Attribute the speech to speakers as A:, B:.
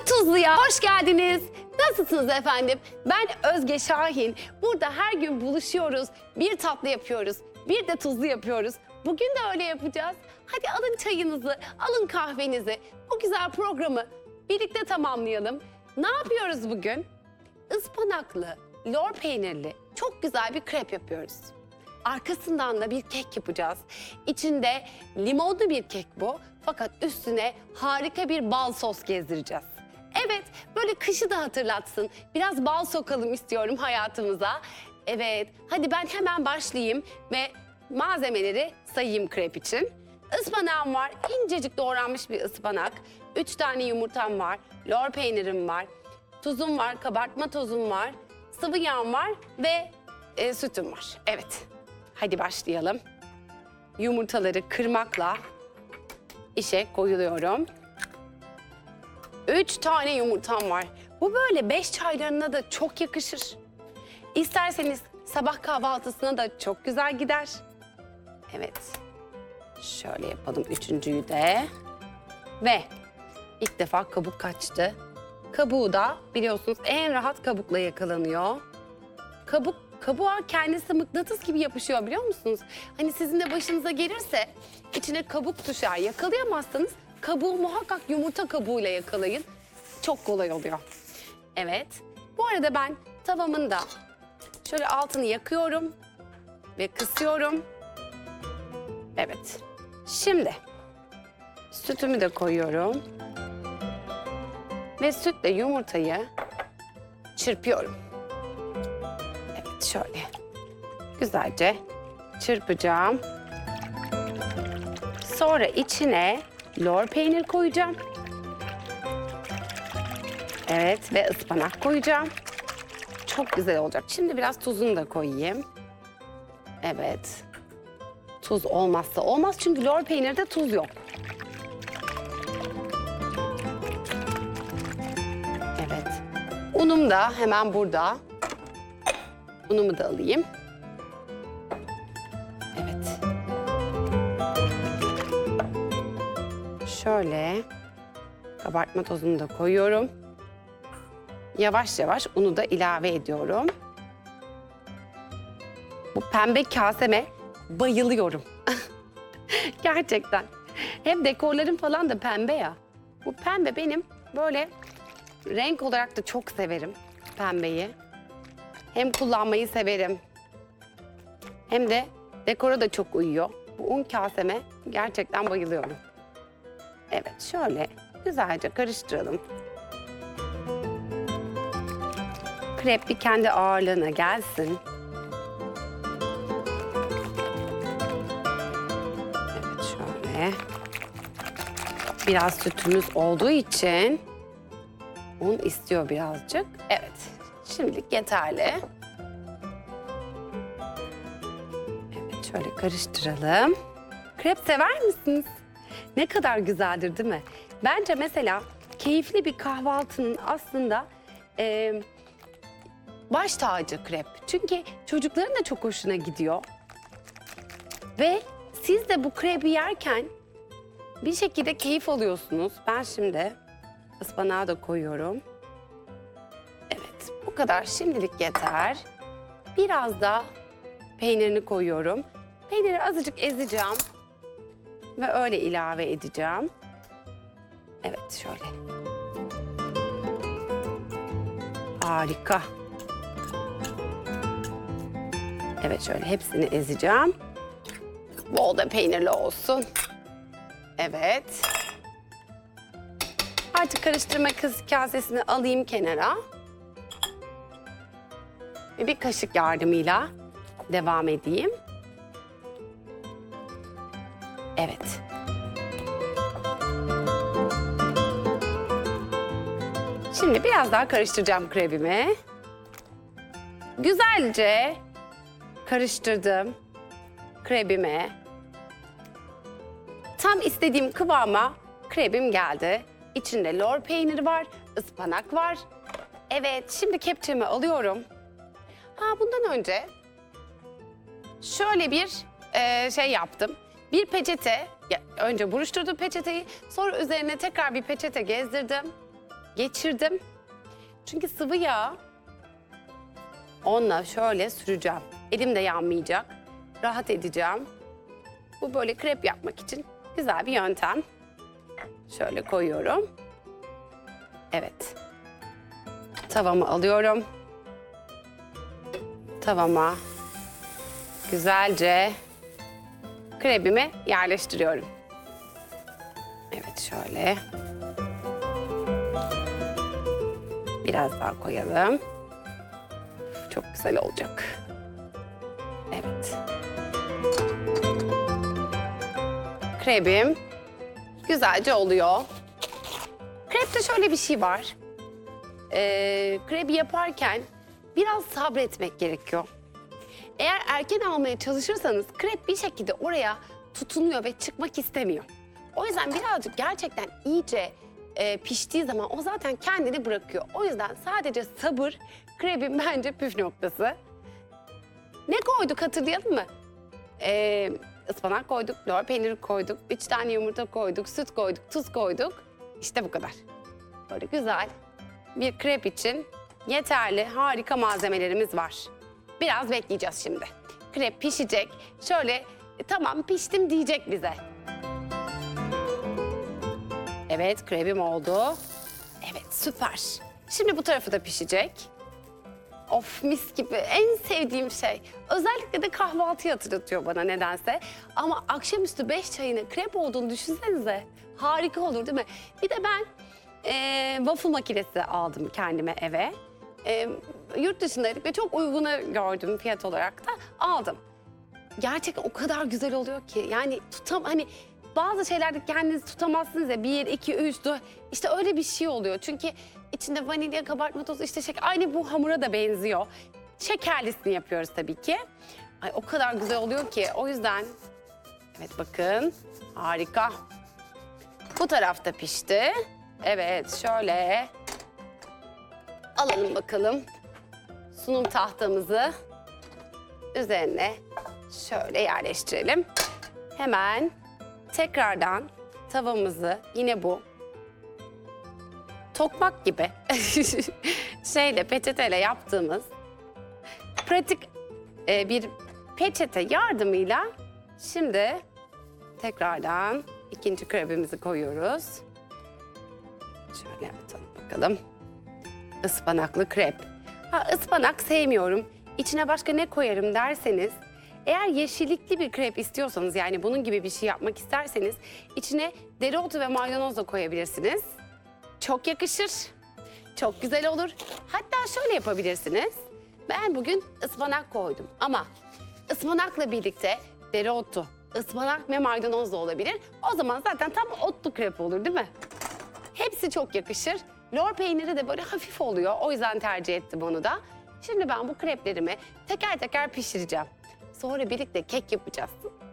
A: Tuzlu'ya hoş geldiniz. Nasılsınız efendim? Ben Özge Şahin. Burada her gün buluşuyoruz. Bir tatlı yapıyoruz. Bir de tuzlu yapıyoruz. Bugün de öyle yapacağız. Hadi alın çayınızı, alın kahvenizi. Bu güzel programı birlikte tamamlayalım. Ne yapıyoruz bugün? Ispanaklı, lor peynirli çok güzel bir krep yapıyoruz. Arkasından da bir kek yapacağız. İçinde limonlu bir kek bu. Fakat üstüne harika bir bal sos gezdireceğiz. Evet, böyle kışı da hatırlatsın. Biraz bal sokalım istiyorum hayatımıza. Evet, hadi ben hemen başlayayım ve malzemeleri sayayım krep için. Ispanağım var, incecik doğranmış bir ıspanak. 3 tane yumurtam var, lor peynirim var, tuzum var, kabartma tozum var, sıvı yağım var ve sütüm var. Evet, hadi başlayalım. Yumurtaları kırmakla işe koyuluyorum. 3 tane yumurtam var. Bu böyle 5 çaylarına da çok yakışır. İsterseniz sabah kahvaltısına da çok güzel gider. Evet. Şöyle yapalım üçüncüyü de. Ve ilk defa kabuk kaçtı. Kabuğu da biliyorsunuz en rahat kabukla yakalanıyor. Kabuğa kendisi mıknatıs gibi yapışıyor biliyor musunuz? Hani sizin de başınıza gelirse içine kabuk düşer. Yakalayamazsanız kabuğu muhakkak yumurta kabuğuyla yakalayın. Çok kolay oluyor. Evet. Bu arada ben tavamın da şöyle altını yakıyorum ve kısıyorum. Evet. Şimdi sütümü de koyuyorum. Ve sütle yumurtayı çırpıyorum. Evet şöyle. Güzelce çırpacağım. Sonra içine lor peynir koyacağım. Evet ve ıspanak koyacağım. Çok güzel olacak. Şimdi biraz tuzunu da koyayım. Evet. Tuz olmazsa olmaz çünkü lor peynirde tuz yok. Evet. Unum da hemen burada. Unumu da alayım. Evet. Şöyle kabartma tozunu da koyuyorum. Yavaş yavaş unu da ilave ediyorum. Bu pembe kaseme bayılıyorum. Gerçekten. Hem dekorlarım falan da pembe ya. Bu pembe benim böyle renk olarak da çok severim pembeyi. Hem kullanmayı severim. Hem de dekora da çok uyuyor. Bu un kaseme gerçekten bayılıyorum. Evet şöyle güzelce karıştıralım. Krep bir kendi ağırlığına gelsin. Evet şöyle. Biraz sütümüz olduğu için un istiyor birazcık. Evet şimdilik yeterli. Evet şöyle karıştıralım. Krep sever misiniz? Ne kadar güzeldir değil mi? Bence mesela keyifli bir kahvaltının aslında baş tacı krep. Çünkü çocukların da çok hoşuna gidiyor. Ve siz de bu krepi yerken bir şekilde keyif alıyorsunuz. Ben şimdi ıspanağı da koyuyorum. Evet, bu kadar şimdilik yeter. Biraz da peynirini koyuyorum. Peyniri azıcık ezeceğim ve öyle ilave edeceğim. Evet, şöyle. Harika. Evet şöyle hepsini ezeceğim. Bol da peynirli olsun. Evet. Artık karıştırma kasesini alayım kenara. Ve bir kaşık yardımıyla devam edeyim. Evet. Şimdi biraz daha karıştıracağım krepimi. Güzelce karıştırdım krepimi. Tam istediğim kıvama krepim geldi. İçinde lor peyniri var, ıspanak var. Evet, şimdi kepçemi alıyorum. Bundan önce şöyle bir şey yaptım. Bir peçete, önce buruşturdum peçeteyi, sonra üzerine tekrar bir peçete gezdirdim. geçirdim. Çünkü sıvı yağ onunla şöyle süreceğim. Elim de yanmayacak. Rahat edeceğim. Bu böyle krep yapmak için güzel bir yöntem. Şöyle koyuyorum. Evet. Tavamı alıyorum. Tavama güzelce krebimi yerleştiriyorum. Evet şöyle. Biraz daha koyalım. Çok güzel olacak. Evet. Krebim güzelce oluyor. Krepte şöyle bir şey var. Krebi yaparken biraz sabretmek gerekiyor. Eğer erken almaya çalışırsanız krep bir şekilde oraya tutunuyor ve çıkmak istemiyor. O yüzden birazcık gerçekten iyice piştiği zaman o zaten kendini bırakıyor. O yüzden sadece sabır krebin bence püf noktası. Ne koyduk hatırlayalım mı? Ispanak koyduk, lor peyniri koyduk, 3 tane yumurta koyduk, süt koyduk, tuz koyduk. İşte bu kadar. Böyle güzel bir krep için yeterli, harika malzemelerimiz var. Biraz bekleyeceğiz şimdi. Krep pişecek. Şöyle tamam piştim diyecek bize. Evet krebim oldu. Evet süper. Şimdi bu tarafı da pişecek. Of mis gibi en sevdiğim şey. Özellikle de kahvaltıyı hatırlatıyor bana nedense. Ama akşamüstü 5 çayına krep olduğunu düşünsenize. Harika olur değil mi? Bir de ben waffle makinesi aldım kendime eve. Yurt dışındaydık ve çok uyguna gördüm fiyat olarak da aldım. Gerçekten o kadar güzel oluyor ki yani hani bazı şeylerde kendinizi tutamazsınız ya 1, 2, 3, 4 işte öyle bir şey oluyor. Çünkü içinde vanilya, kabartma tozu işte şeker aynı bu hamura da benziyor. Şekerlisini yapıyoruz tabii ki. Ay o kadar güzel oluyor ki o yüzden evet bakın harika. Bu tarafta pişti. Evet şöyle alalım bakalım sunum tahtamızı üzerine şöyle yerleştirelim. Hemen tekrardan tavamızı yine bu tokmak gibi peçeteyle yaptığımız pratik bir peçete yardımıyla şimdi tekrardan ikinci krebimizi koyuyoruz. Şöyle bakalım. Ispanaklı krep. Ispanak sevmiyorum. İçine başka ne koyarım derseniz, eğer yeşillikli bir krep istiyorsanız yani bunun gibi bir şey yapmak isterseniz içine dereotu ve maydanoz da koyabilirsiniz. Çok yakışır. Çok güzel olur. Hatta şöyle yapabilirsiniz. Ben bugün ıspanak koydum ama ıspanakla birlikte dereotu, ıspanak ve maydanoz da olabilir. O zaman zaten tam otlu krep olur değil mi? Hepsi çok yakışır. Lor peyniri de böyle hafif oluyor. O yüzden tercih ettim onu da. Şimdi ben bu kreplerimi teker teker pişireceğim. Sonra birlikte kek yapacağız.